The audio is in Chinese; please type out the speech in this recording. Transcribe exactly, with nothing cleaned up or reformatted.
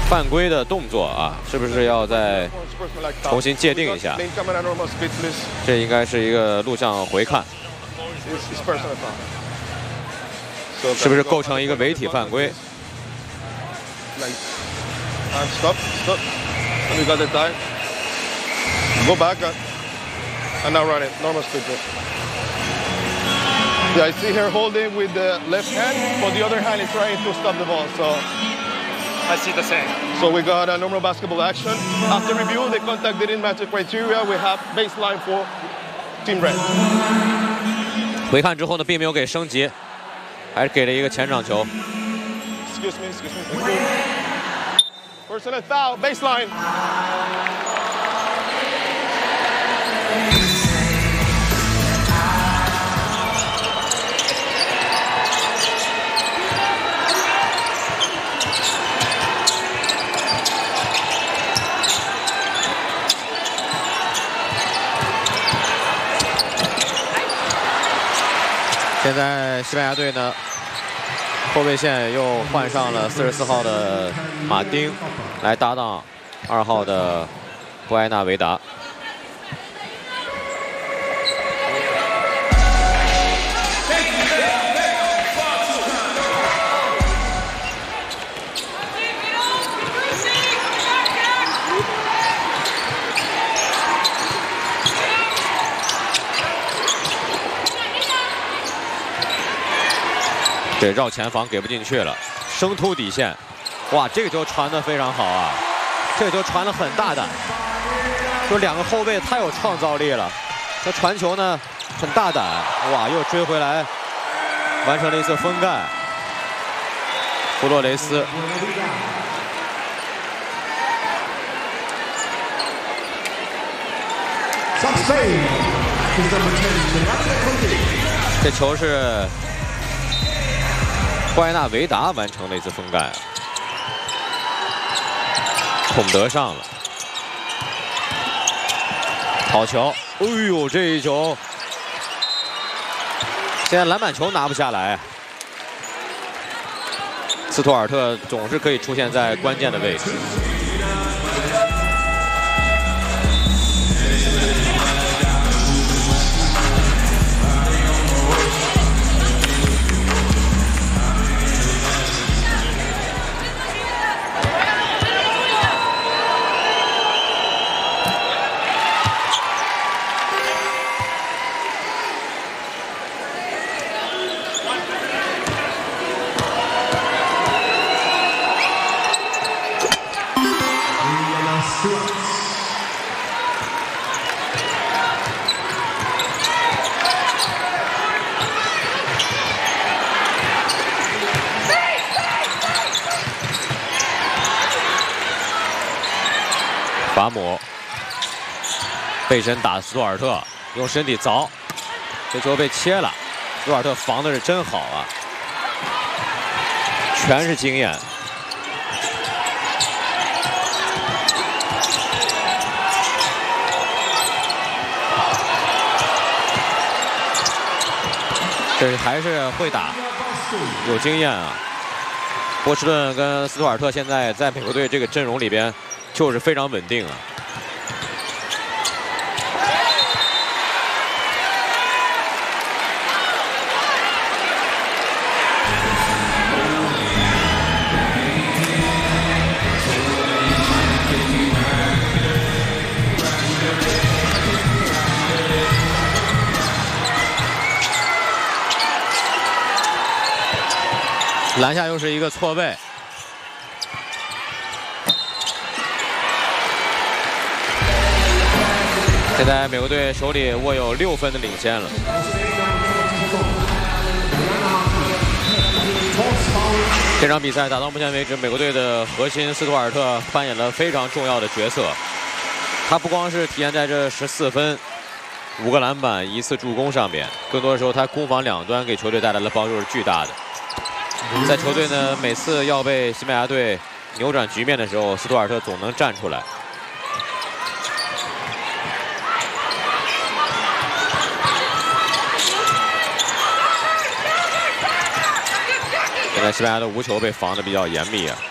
犯规的动作啊，是不是要再重新界定一下？这应该是一个录像回看，是不是构成一个违体犯规？ And stop, stop. And we got the time. Go back and, and now run it. Normal speed. Yeah, I see her holding with the left hand, but the other hand is trying to stop the ball. So I see the same. So we got a normal basketball action. After review, the contact didn't match the criteria. We have baseline for Team Red. 回看之后呢，并没有给升级，还是给了一个前场球。 Excuse me, excuse me. Thank you. Personal foul, baseline. 现在西班牙队呢？ 后卫线又换上了四十四号的马丁，来搭档二号的布埃纳维达。这绕前防给不进去了，生突底线，哇，这个球传得非常好啊，这个球传得很大胆，就两个后卫太有创造力了，这传球呢很大胆，哇，又追回来，完成了一次封盖，弗洛雷斯。这球是。 布埃纳维达完成了一次封盖，孔德上了，好球！哎呦，这一球，现在篮板球拿不下来。斯图尔特总是可以出现在关键的位置。 法姆背身打斯图尔特，用身体凿，这球被切了。斯图尔特防的是真好啊，全是经验。这还是会打，有经验啊。波士顿跟斯图尔特现在在美国队这个阵容里边。 就是非常稳定啊！篮下又是一个错位。 现在美国队手里握有六分的领先了。这场比赛打到目前为止，美国队的核心斯图尔特扮演了非常重要的角色。他不光是体现在这十四分、五个篮板、一次助攻上面，更多的时候他攻防两端给球队带来的帮助是巨大的。在球队呢每次要被西班牙队扭转局面的时候，斯图尔特总能站出来。 现在西班牙的无球被防得比较严密啊。